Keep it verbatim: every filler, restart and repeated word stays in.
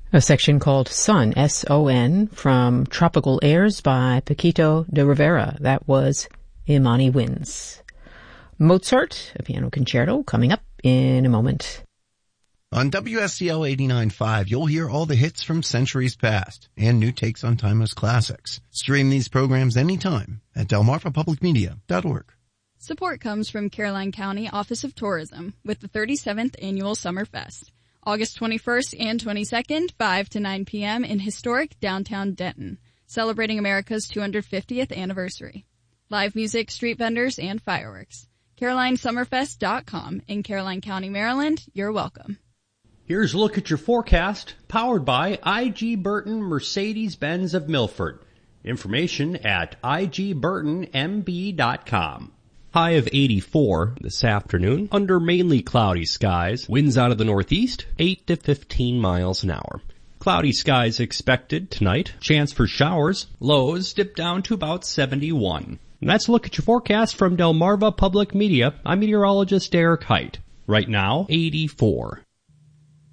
A section called Son, S O N, from Tropical Airs by Paquito de Rivera. That was Imani Wins. Mozart, a piano concerto, coming up in a moment. On W S C L eighty-nine point five, you'll hear all the hits from centuries past and new takes on timeless classics. Stream these programs anytime at delmarva public media dot org. Support comes from Caroline County Office of Tourism with the thirty-seventh Annual Summer Fest. August twenty-first and twenty-second, five to nine p.m. in historic downtown Denton, celebrating America's two hundred fiftieth anniversary. Live music, street vendors, and fireworks. caroline summerfest dot com. In Caroline County, Maryland, you're welcome. Here's a look at your forecast, powered by I G Burton Mercedes-Benz of Milford. Information at I G burton M B dot com. High of eighty-four this afternoon, under mainly cloudy skies. Winds out of the northeast, eight to fifteen miles an hour. Cloudy skies expected tonight. Chance for showers. Lows dip down to about seventy-one. And that's a look at your forecast from Delmarva Public Media. I'm meteorologist Derek Height. Right now, eighty-four.